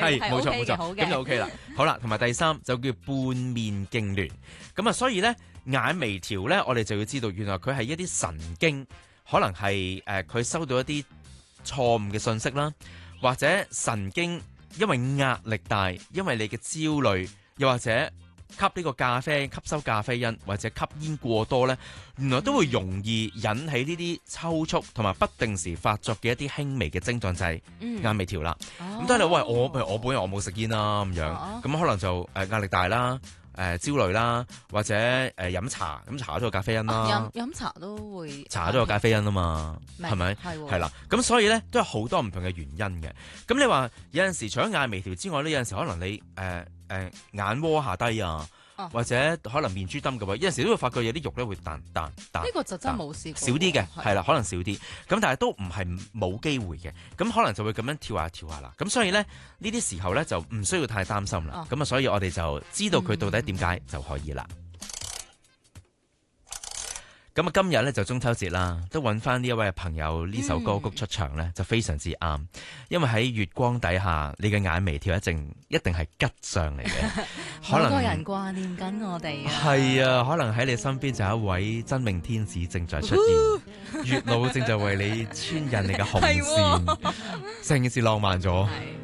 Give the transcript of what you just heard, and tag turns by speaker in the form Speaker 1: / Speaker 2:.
Speaker 1: 係冇錯冇錯，
Speaker 2: 好
Speaker 1: 咁就 OK 啦。好啦，同埋第三就叫半面痙攣。咁啊，所以咧眼眉條咧，我哋就要知道，原來佢係一啲神經，可能係佢收到一啲錯誤嘅信息啦，或者神經因為壓力大，因為你嘅焦慮，又或者吸呢個咖啡、吸收咖啡因或者吸煙過多呢，原來都會容易引起呢啲抽搐同埋不定時發作嘅一啲輕微嘅症狀，就係眼眉條啦。咁當然喂，我本人我冇食煙啦咁樣，咁可能就壓力大啦。焦慮啦，或者飲茶，咁茶都有咖啡因啦。
Speaker 2: 飲茶都會，
Speaker 1: 茶都有咖啡因啊嘛，係咪？係啦，咁所以咧都有好多唔同嘅原因嘅。咁你話有陣時除咗眼眉條之外呢，有陣時可能你眼窩下低啊，或者可能面珠墩嘅話，有陣時都會發覺有啲肉咧會彈。呢
Speaker 2: 個就真係冇試過。少
Speaker 1: 啲嘅，係啦，可能少啲。咁但係都唔係冇機會嘅。咁可能就會咁樣跳下啦。咁所以咧呢啲時候咧就唔需要太擔心啦。咁所以我哋就知道佢到底點解就可以啦。咁今日咧就中秋節啦，都揾翻呢一位朋友呢首歌曲出場咧，就非常之啱。因為喺月光底下，你嘅眼眉條一定係吉祥嚟嘅。可能
Speaker 2: 好多人掛念緊我哋啊。
Speaker 1: 係啊，可能喺你身邊就有一位真命天子正在出現，月老正在為你穿引你嘅紅線，成件事浪漫咗。